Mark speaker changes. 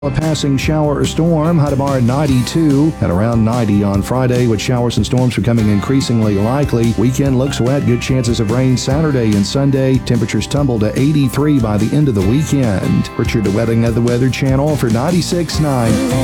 Speaker 1: A passing shower or storm, high tomorrow at 92 and around 90 on Friday, with showers and storms becoming increasingly likely. Weekend looks wet, good chances of rain Saturday and Sunday. Temperatures tumble to 83 by the end of the weekend. Richard DeWetting of the Weather Channel for 96.9.